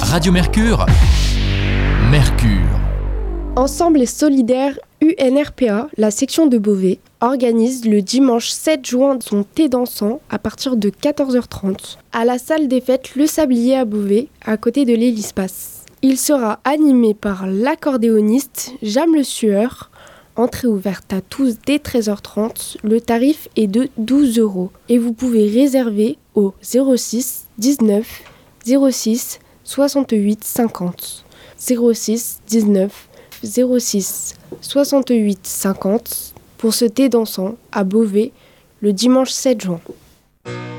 Radio Mercure. Mercure. Ensemble et solidaire UNRPA, la section de Beauvais, organise le dimanche 7 juin son thé dansant à partir de 14h30 à la salle des fêtes Le Sablier à Beauvais, à côté de l'Hélispace. Il sera animé par l'accordéoniste Jam Le Sueur. Entrée ouverte à tous dès 13h30. Le tarif est de 12 € et vous pouvez réserver au 06 19 06 68 50. 06 19 06 68 50 pour ce thé dansant à Beauvais le dimanche 7 juin.